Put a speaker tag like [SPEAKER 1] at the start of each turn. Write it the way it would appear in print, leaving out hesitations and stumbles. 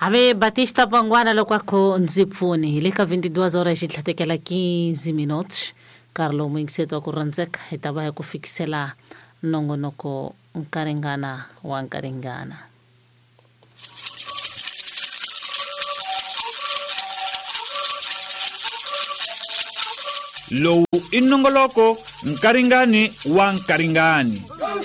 [SPEAKER 1] Ave Batista Pangwana lo kwako nzipfuni ileka 22 horas itlatekela 15 minutos. Carlo Mwingseto akuranzeka itaba ya kufikisela nongonoko nkaringana wa nkaringana.
[SPEAKER 2] Lo inongoloko nkaringani wa nkaringani.